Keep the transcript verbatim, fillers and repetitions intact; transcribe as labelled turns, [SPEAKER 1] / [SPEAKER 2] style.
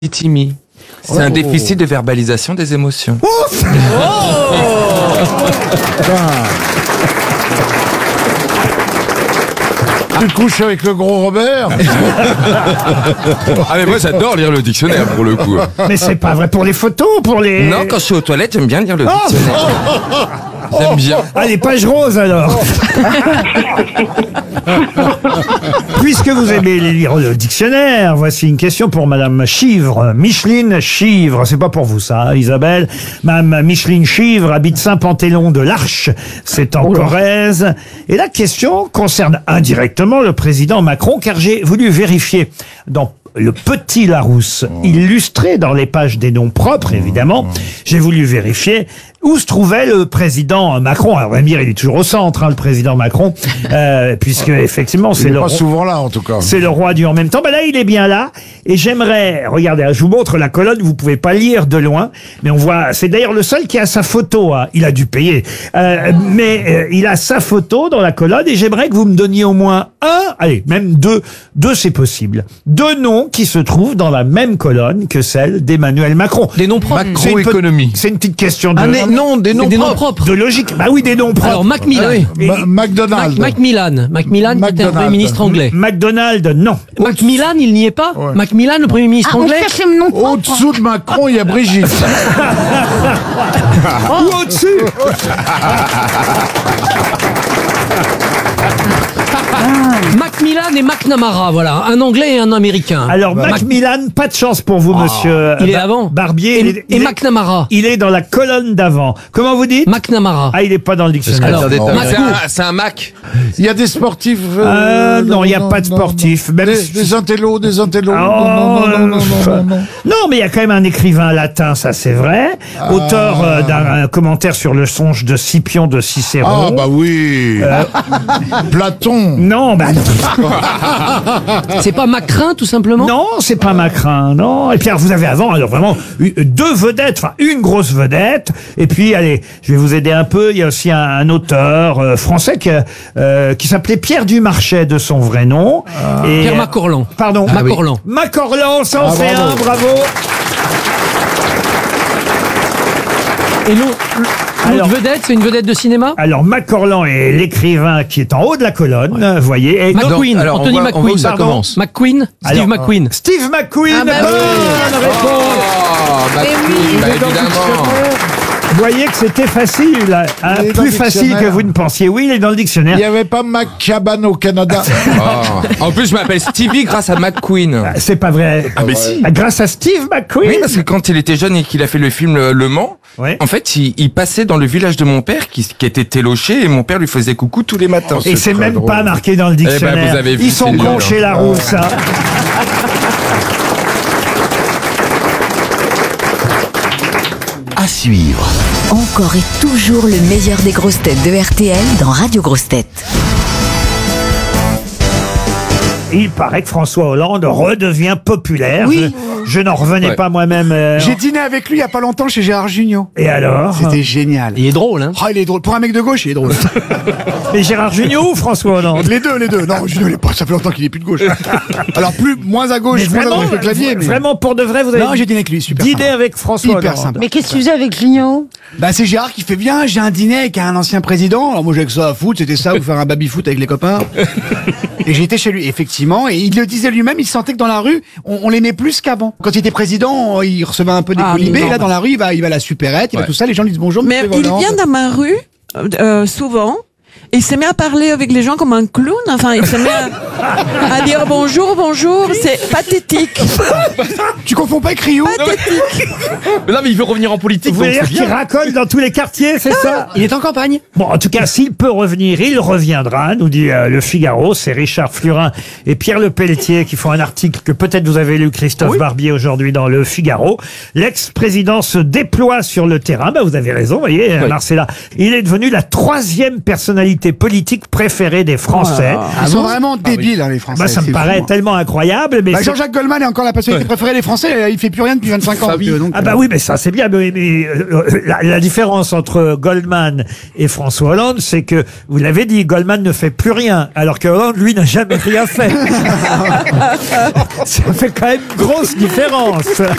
[SPEAKER 1] Timmy. C'est oh. un déficit de verbalisation des émotions. Oh oh
[SPEAKER 2] Tu te couches avec le gros Robert?
[SPEAKER 1] Ah mais moi j'adore lire le dictionnaire pour le coup.
[SPEAKER 3] Mais c'est pas vrai pour les photos, pour les...
[SPEAKER 1] Non, quand je suis aux toilettes, j'aime bien lire le dictionnaire. J'aime bien.
[SPEAKER 3] Ah, les pages roses alors. Puisque vous aimez lire le dictionnaire, voici une question pour Madame Chivre. Micheline Chivre, c'est pas pour vous ça, hein, Isabelle. Madame Micheline Chivre habite Saint-Pantéon de l'Arche, c'est en Corrèze. Et la question concerne indirectement le président Macron, car j'ai voulu vérifier dans le Petit Larousse, illustré dans les pages des noms propres, évidemment. J'ai voulu vérifier où se trouvait le président Macron. Alors, on va me dire, il est toujours au centre, hein, le président Macron, euh, puisque effectivement, c'est
[SPEAKER 2] il est
[SPEAKER 3] le
[SPEAKER 2] pas
[SPEAKER 3] roi,
[SPEAKER 2] souvent là, en tout cas.
[SPEAKER 3] C'est le roi du en même temps. Ben là, il est bien là. Et j'aimerais, regardez, je vous montre la colonne. Vous pouvez pas lire de loin, mais on voit. C'est d'ailleurs le seul qui a sa photo. Hein. Il a dû payer, euh, mais euh, il a sa photo dans la colonne. Et j'aimerais que vous me donniez au moins un, allez, même deux, deux, c'est possible, deux noms qui se trouvent dans la même colonne que celle d'Emmanuel Macron.
[SPEAKER 4] Des noms propres.
[SPEAKER 2] Macroéconomie.
[SPEAKER 3] C'est une petite question de.
[SPEAKER 4] Ah, mais non, des noms
[SPEAKER 3] des
[SPEAKER 4] propres.
[SPEAKER 3] noms propres. De logique. Bah oui, des noms propres.
[SPEAKER 4] Alors, Macmillan.
[SPEAKER 3] Ah oui.
[SPEAKER 2] Ma McDonald's.
[SPEAKER 4] Mac Macmillan. Macmillan, qui était un Premier ministre anglais.
[SPEAKER 3] McDonald's, non.
[SPEAKER 4] Macmillan, il n'y est pas.
[SPEAKER 2] Ouais.
[SPEAKER 4] Macmillan, le Premier ministre
[SPEAKER 5] Ah,
[SPEAKER 4] anglais.
[SPEAKER 5] on cherche le nom propre.
[SPEAKER 2] Au-dessous de Macron, il y a Brigitte.
[SPEAKER 3] Ou au-dessus.
[SPEAKER 4] Macmillan et McNamara, voilà. Un anglais et un américain.
[SPEAKER 3] Alors, Macmillan, pas de chance pour vous, monsieur.
[SPEAKER 4] Il est
[SPEAKER 3] Ba-
[SPEAKER 4] avant.
[SPEAKER 3] Barbier.
[SPEAKER 4] Et,
[SPEAKER 3] il est,
[SPEAKER 4] et
[SPEAKER 3] il est-
[SPEAKER 4] McNamara.
[SPEAKER 3] il est dans la colonne d'avant. Comment vous dites?
[SPEAKER 4] McNamara.
[SPEAKER 3] Ah, il est pas dans le dictionnaire.
[SPEAKER 4] Alors,
[SPEAKER 1] C'est
[SPEAKER 4] Macron.
[SPEAKER 1] un, c'est un Mac.
[SPEAKER 2] Il y a des sportifs.
[SPEAKER 3] Euh, non, il n'y a pas de
[SPEAKER 2] non,
[SPEAKER 3] sportifs.
[SPEAKER 2] non.
[SPEAKER 3] Même
[SPEAKER 2] Des,
[SPEAKER 3] si-
[SPEAKER 2] des intellos, des intellos.
[SPEAKER 3] Oh,
[SPEAKER 2] non, non, non, non, non, non, non.
[SPEAKER 3] Non, mais il y a quand même un écrivain latin, ça c'est vrai. Auteur euh, d'un un commentaire sur le songe de Scipion de Cicéron.
[SPEAKER 2] Ah, bah oui. Platon.
[SPEAKER 3] Non, bah non.
[SPEAKER 4] C'est pas Macrin, tout simplement?
[SPEAKER 3] Non, c'est pas Macrin, non. Et puis alors, vous avez avant, alors vraiment, eu- deux vedettes, enfin une grosse vedette. Et puis, allez, je vais vous aider un peu. Il y a aussi un, un auteur euh, français qui, euh, qui s'appelait Pierre Dumarchais de son vrai nom. Et,
[SPEAKER 4] Pierre Macorlan.
[SPEAKER 3] Pardon.
[SPEAKER 4] Ah, Macorlan.
[SPEAKER 3] Macorlan, ça en
[SPEAKER 2] Ah,
[SPEAKER 3] fait
[SPEAKER 2] bravo.
[SPEAKER 3] un, bravo.
[SPEAKER 4] Et l'autre
[SPEAKER 3] Alors-
[SPEAKER 4] vedette, c'est une vedette de cinéma?
[SPEAKER 3] Alors, Macorlan est l'écrivain qui est en haut de la colonne, vous voyez. Et
[SPEAKER 4] McQueen,
[SPEAKER 1] alors, on
[SPEAKER 4] Anthony
[SPEAKER 1] voit- on voit où
[SPEAKER 4] McQueen.
[SPEAKER 1] ça
[SPEAKER 4] Pardon.
[SPEAKER 1] commence.
[SPEAKER 4] McQueen, Steve
[SPEAKER 3] Alors,
[SPEAKER 4] McQueen.
[SPEAKER 3] Steve McQueen,
[SPEAKER 5] Ah bah oui.
[SPEAKER 3] bonne réponse.
[SPEAKER 1] Oh, bah,
[SPEAKER 5] oui,
[SPEAKER 1] bah,
[SPEAKER 3] il est dans le
[SPEAKER 1] évidemment.
[SPEAKER 3] Vous voyez que c'était facile, hein,
[SPEAKER 2] Il est dans
[SPEAKER 3] plus
[SPEAKER 2] le
[SPEAKER 3] facile
[SPEAKER 2] dictionnaire.
[SPEAKER 3] que vous ne pensiez. Oui, il est dans le dictionnaire.
[SPEAKER 2] Il n'y avait pas McCaban au Canada.
[SPEAKER 1] Oh. En plus, je m'appelle Stevie grâce à McQueen.
[SPEAKER 3] C'est pas vrai.
[SPEAKER 1] Ah, mais si.
[SPEAKER 3] Grâce à Steve McQueen.
[SPEAKER 1] Oui, parce que quand il était jeune et qu'il a fait le film Le, Le Mans,
[SPEAKER 3] Ouais.
[SPEAKER 1] en fait, il, il passait dans le village de mon père qui, qui était téloché et mon père lui faisait coucou tous les matins.
[SPEAKER 3] Et c'est
[SPEAKER 2] très
[SPEAKER 3] même
[SPEAKER 2] drôle.
[SPEAKER 3] pas marqué dans le
[SPEAKER 1] ben,
[SPEAKER 3] dictionnaire.
[SPEAKER 1] vous avez vu,
[SPEAKER 3] Ils sont
[SPEAKER 1] c'est
[SPEAKER 3] cons
[SPEAKER 1] nul,
[SPEAKER 3] chez
[SPEAKER 1] hein.
[SPEAKER 3] Larousse. Hein.
[SPEAKER 6] À suivre.
[SPEAKER 7] Encore et toujours le meilleur des grosses têtes de R T L dans Radio Grosses Têtes.
[SPEAKER 3] Il paraît que François Hollande redevient populaire.
[SPEAKER 5] Oui.
[SPEAKER 3] Je, je n'en revenais
[SPEAKER 1] Ouais.
[SPEAKER 3] pas moi-même. euh,
[SPEAKER 8] J'ai dîné avec lui il y a pas longtemps chez Gérard Jugnot.
[SPEAKER 3] Et alors?
[SPEAKER 8] C'était génial.
[SPEAKER 4] Il est drôle, hein?
[SPEAKER 8] Oh, il est drôle. Pour un mec de gauche, il est drôle.
[SPEAKER 3] Mais Gérard Jugnot ou François Hollande?
[SPEAKER 8] les deux, les deux. Non, Jugnot, il est pas, ça fait longtemps qu'il est plus de gauche. Alors, plus, moins à gauche,
[SPEAKER 3] Mais
[SPEAKER 8] moins à
[SPEAKER 3] vraiment,
[SPEAKER 8] droite avec le clavier. Mais...
[SPEAKER 3] vraiment pour de vrai, vous avez
[SPEAKER 8] Non, j'ai dîné avec lui, super.
[SPEAKER 3] dîné
[SPEAKER 8] sympa.
[SPEAKER 3] avec François
[SPEAKER 8] Hyper
[SPEAKER 3] Hollande.
[SPEAKER 8] sympa.
[SPEAKER 5] Mais qu'est-ce que tu faisais avec Junio?
[SPEAKER 8] Bah, c'est Gérard qui fait bien, j'ai un dîner avec un ancien président. Alors, moi, j'ai que ça à foutre, c'était ça, ou faire un baby-foot avec les copains. Et j'ai été chez lui, effectivement, et il le disait lui-même, il sentait que dans la rue, on, on l'aimait plus qu'avant. Quand il était président, il recevait un peu des
[SPEAKER 5] Ah,
[SPEAKER 8] colibés,
[SPEAKER 5] non.
[SPEAKER 8] et là, dans la rue, il va, il va à la supérette, il va
[SPEAKER 1] Ouais.
[SPEAKER 8] tout ça, les gens lui disent bonjour,
[SPEAKER 9] Mais
[SPEAKER 8] monsieur
[SPEAKER 9] il
[SPEAKER 8] Hollande.
[SPEAKER 9] vient dans ma rue, euh, souvent, et il se met à parler avec les gens comme un clown. Enfin, il se met à, à dire bonjour, bonjour. C'est pathétique.
[SPEAKER 8] Tu confonds pas avec Rio?
[SPEAKER 9] Pathétique.
[SPEAKER 4] Mais non, mais il veut revenir en politique,
[SPEAKER 3] Vous voulez dire qu'il racole dans tous les quartiers, c'est ça?
[SPEAKER 4] Il est en campagne.
[SPEAKER 3] Bon, en tout cas, s'il peut revenir, il reviendra, nous dit euh, le Figaro. C'est Richard Flurin et Pierre Le Pelletier qui font un article que peut-être vous avez lu, Christophe Barbier, aujourd'hui dans le Figaro. L'ex-président se déploie sur le terrain. Ben, vous avez raison, vous voyez,
[SPEAKER 4] Oui.
[SPEAKER 3] Marcella. Il est devenu la troisième personnalité politique préférée des Français.
[SPEAKER 8] Ils sont vraiment débiles, hein, les Français.
[SPEAKER 3] Bah, ça me
[SPEAKER 8] c'est
[SPEAKER 3] paraît
[SPEAKER 8] fou, hein.
[SPEAKER 3] tellement incroyable. Mais
[SPEAKER 8] Bah,
[SPEAKER 3] c'est-
[SPEAKER 8] Jean-Jacques Goldman est encore la personnalité préférée des Français, il fait plus rien depuis vingt-cinq ans. donc, euh, donc,
[SPEAKER 3] Ah bah oui, mais ça c'est bien. Mais, mais, euh, la, la différence entre Goldman et François Hollande, c'est que, vous l'avez dit, Goldman ne fait plus rien, alors que Hollande, lui, n'a jamais rien fait. Ça fait quand même une grosse différence.